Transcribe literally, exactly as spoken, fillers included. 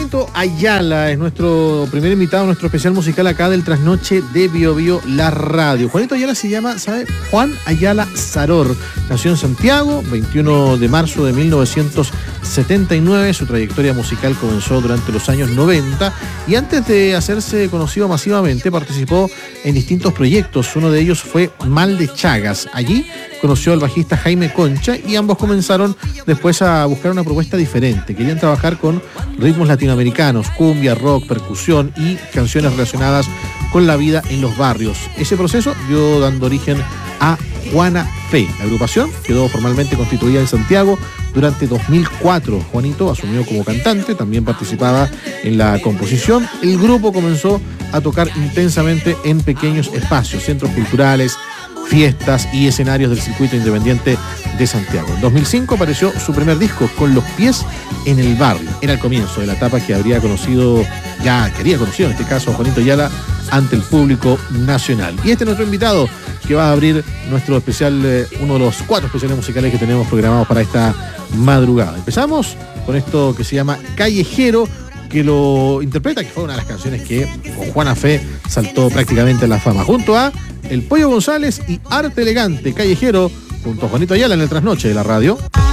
Juanito Ayala es nuestro primer invitado, nuestro especial musical acá del Trasnoche de Bio Bio, la radio. Juanito Ayala se llama, ¿sabe? Juan Ayala Saror. Nació en Santiago, veintiuno de marzo de mil novecientos setenta y nueve. Su trayectoria musical comenzó durante los años noventa y antes de hacerse conocido masivamente participó en distintos proyectos. Uno de ellos fue Mal de Chagas. Allí conoció al bajista Jaime Concha y ambos comenzaron después a buscar una propuesta diferente. Querían trabajar con ritmos latinoamericanos, cumbia, rock, percusión y canciones relacionadas con la vida en los barrios. Ese proceso dio dando origen a Juana Fe. La agrupación quedó formalmente constituida en Santiago durante dos mil cuatro. Juanito asumió como cantante, también participaba en la composición. El grupo comenzó a tocar intensamente en pequeños espacios, centros culturales, fiestas y escenarios del circuito independiente de Santiago. En dos mil cinco apareció su primer disco, Con los pies en el barrio. Era el comienzo de la etapa que habría conocido, ya que había conocido en este caso a Juanito Ayala ante el público nacional. Y este es nuestro invitado que va a abrir nuestro especial, eh, uno de los cuatro especiales musicales que tenemos programados para esta madrugada. Empezamos con esto que se llama Callejero, que lo interpreta, que fue una de las canciones que con Juana Fe saltó prácticamente a la fama, junto a El Pollo González y Arte Elegante. Callejero, junto a Juanito Ayala en el Trasnoche de la radio.